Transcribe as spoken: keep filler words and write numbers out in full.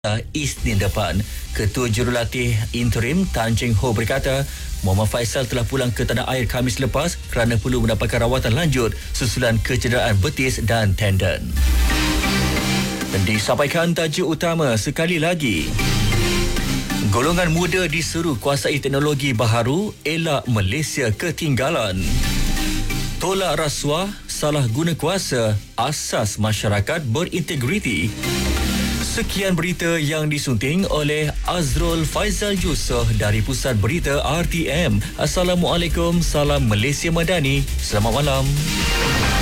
Isnin depan. Ketua Jurulatih Interim Tan Cheng Ho berkata, Muhammad Faisal telah pulang ke tanah air Khamis lepas kerana perlu mendapatkan rawatan lanjut susulan kecederaan betis dan tendon. Disampaikan tajuk utama sekali lagi. Golongan muda diseru kuasai teknologi baharu, elak Malaysia ketinggalan. Tolak rasuah, salah guna kuasa, asas masyarakat berintegriti. Sekian berita yang disunting oleh Azrul Faizal Yusof dari Pusat Berita R T M. Assalamualaikum, salam Malaysia Madani. Selamat malam.